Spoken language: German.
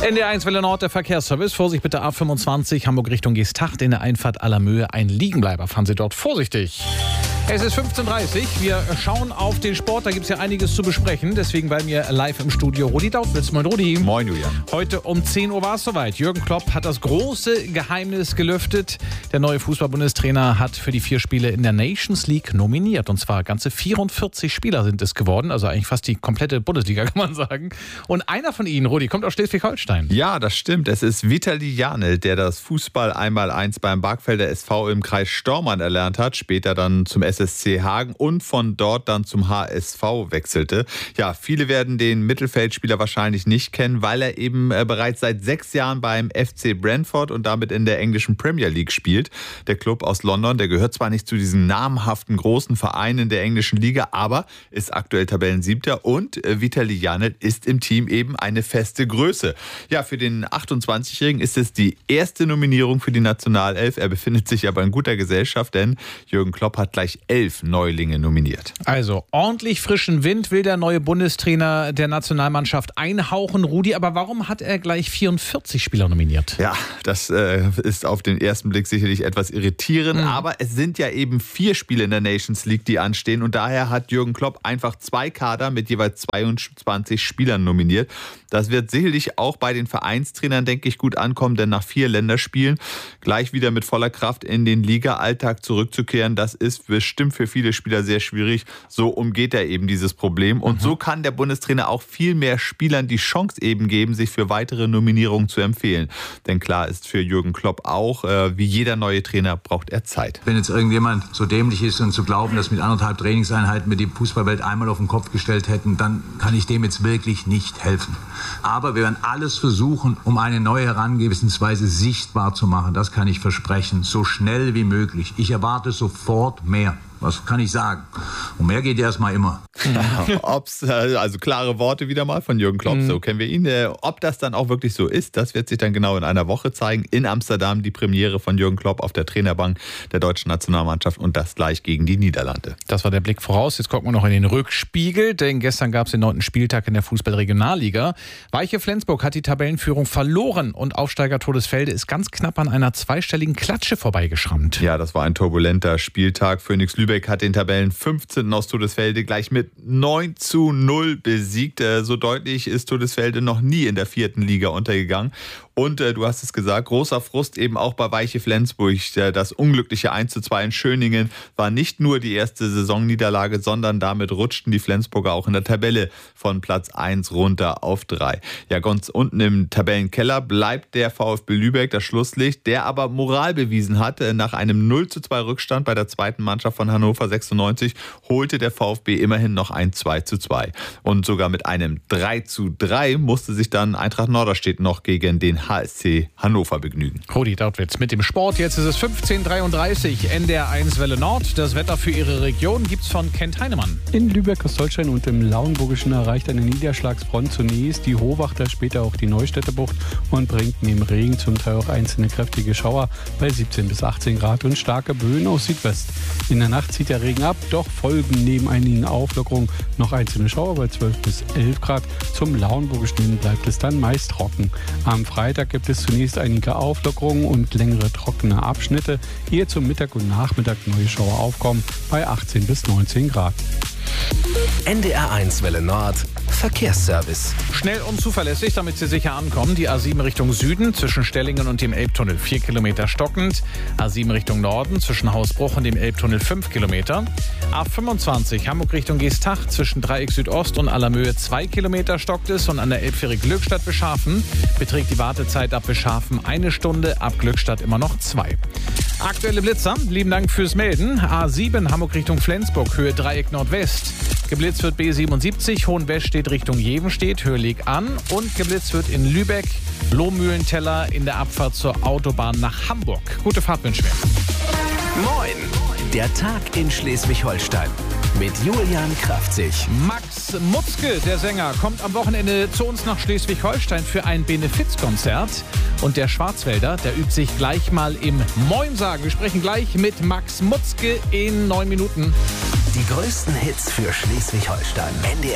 NDR1 Welle Nord, der Verkehrsservice. Vorsicht bitte A25, Hamburg Richtung Geesthacht. In der Einfahrt Allermöhe ein Liegenbleiber. Fahren Sie dort vorsichtig. Es ist 15:30 Uhr. Wir schauen auf den Sport. Da gibt es ja einiges zu besprechen. Deswegen bei mir live im Studio Rudi Dautwitz. Moin Rudi. Moin Julian. Heute um 10 Uhr war es soweit. Jürgen Klopp hat das große Geheimnis gelüftet. Der neue Fußball-Bundestrainer hat für die 4 Spiele in der Nations League nominiert. Und zwar ganze 44 Spieler sind es geworden. Also eigentlich fast die komplette Bundesliga, kann man sagen. Und einer von ihnen, Rudi, kommt aus Schleswig-Holstein. Ja, das stimmt. Es ist Vitali Janel, der das Fußball-Einmaleins beim Barkfelder SV im Kreis Stormann erlernt hat. Später dann zum SSC Hagen und von dort dann zum HSV wechselte. Ja, viele werden den Mittelfeldspieler wahrscheinlich nicht kennen, weil er eben bereits seit 6 Jahren beim FC Brentford und damit in der englischen Premier League spielt. Der Club aus London, der gehört zwar nicht zu diesen namhaften großen Vereinen der englischen Liga, aber ist aktuell Tabellensiebter und Vitali Janel ist im Team eben eine feste Größe. Ja, für den 28-Jährigen ist es die erste Nominierung für die Nationalelf. Er befindet sich aber in guter Gesellschaft, denn Jürgen Klopp hat gleich 11 Neulinge nominiert. Also ordentlich frischen Wind will der neue Bundestrainer der Nationalmannschaft einhauchen. Rudi, aber warum hat er gleich 44 Spieler nominiert? Ja, das ist auf den ersten Blick sicherlich etwas irritierend, aber es sind ja eben 4 Spiele in der Nations League, die anstehen und daher hat Jürgen Klopp einfach 2 Kader mit jeweils 22 Spielern nominiert. Das wird sicherlich auch bei den Vereinstrainern, denke ich, gut ankommen, denn nach 4 Länderspielen gleich wieder mit voller Kraft in den Liga-Alltag zurückzukehren, das ist bestimmt für viele Spieler sehr schwierig. So umgeht er eben dieses Problem und so kann der Bundestrainer auch viel mehr Spielern die Chance eben geben, sich für weitere Nominierungen zu empfehlen. Denn klar ist für Jürgen Klopp auch, wie jeder neue Trainer braucht er Zeit. Wenn jetzt irgendjemand so dämlich ist und zu glauben, dass mit 1,5 Trainingseinheiten wir die Fußballwelt einmal auf den Kopf gestellt hätten, dann kann ich dem jetzt wirklich nicht helfen. Aber wir werden alles versuchen, um eine neue Herangehensweise sichtbar zu machen. Das kann ich versprechen, so schnell wie möglich. Ich erwarte sofort mehr. Was kann ich sagen? Und mehr geht erstmal immer. Also klare Worte wieder mal von Jürgen Klopp, so kennen wir ihn. Ob das dann auch wirklich so ist, das wird sich dann genau in einer Woche zeigen. In Amsterdam die Premiere von Jürgen Klopp auf der Trainerbank der deutschen Nationalmannschaft und das gleich gegen die Niederlande. Das war der Blick voraus. Jetzt gucken wir noch in den Rückspiegel, denn gestern gab es den 9. Spieltag in der Fußball-Regionalliga. Weiche Flensburg hat die Tabellenführung verloren und Aufsteiger Todesfelde ist ganz knapp an einer zweistelligen Klatsche vorbeigeschrammt. Ja, das war ein turbulenter Spieltag. Phoenix Lübeck hat den Tabellen 15. aus Todesfelde gleich mit 9:0 besiegt. So deutlich ist Todesfelde noch nie in der 4. Liga untergegangen. Und du hast es gesagt, großer Frust eben auch bei Weiche Flensburg. Das unglückliche 1:2 in Schöningen war nicht nur die erste Saisonniederlage, sondern damit rutschten die Flensburger auch in der Tabelle von Platz 1 runter auf 3. Ja, ganz unten im Tabellenkeller bleibt der VfB Lübeck, das Schlusslicht, der aber Moral bewiesen hat. Nach einem 0:2 Rückstand bei der zweiten Mannschaft von Hannover 96 holte der VfB immerhin noch ein 2:2. Und sogar mit einem 3:3 musste sich dann Eintracht Norderstedt noch gegen den HSC Hannover begnügen. Rudi Dautwitz mit dem Sport. Jetzt ist es 15:33 NDR1 Welle Nord. Das Wetter für Ihre Region gibt's von Kent Heinemann. In Lübeck-Ostholstein und im Lauenburgischen erreicht eine Niederschlagsfront zunächst die Hohwachter, später auch die Neustädter Bucht und bringt neben Regen zum Teil auch einzelne kräftige Schauer bei 17 bis 18 Grad und starke Böen aus Südwest. In der Nacht zieht der Regen ab, doch folgen neben einigen Auflockerungen noch einzelne Schauer bei 12 bis 11 Grad. Zum Lauenburgischen hin bleibt es dann meist trocken. Am Freitag gibt es zunächst einige Auflockerungen und längere trockene Abschnitte, ehe zum Mittag und Nachmittag neue Schauer aufkommen bei 18 bis 19 Grad. NDR1 Welle Nord Verkehrsservice. Schnell und zuverlässig, damit Sie sicher ankommen. Die A7 Richtung Süden zwischen Stellingen und dem Elbtunnel 4 Kilometer stockend. A7 Richtung Norden zwischen Hausbruch und dem Elbtunnel 5 Kilometer. A25 Hamburg Richtung Geesthacht zwischen Dreieck Südost und Allermöhe 2 Kilometer stockt es und an der Elbfähre Glückstadt Beschafen beträgt die Wartezeit ab Beschafen 1 Stunde, ab Glückstadt immer noch 2. Aktuelle Blitzer, lieben Dank fürs Melden. A7 Hamburg Richtung Flensburg, Höhe Dreieck Nordwest. Geblitzt wird B77, Hohenwest steht Richtung Jevenstedt, Höhe Leg an. Und geblitzt wird in Lübeck, Lohmühlenteller in der Abfahrt zur Autobahn nach Hamburg. Gute Fahrt wünschen wir. Moin! Der Tag in Schleswig-Holstein mit Julian Kraftzig. Max Mutzke, der Sänger, kommt am Wochenende zu uns nach Schleswig-Holstein für ein Benefizkonzert. Und der Schwarzwälder, der übt sich gleich mal im Moin sagen. Wir sprechen gleich mit Max Mutzke in 9 Minuten. Die größten Hits für Schleswig-Holstein.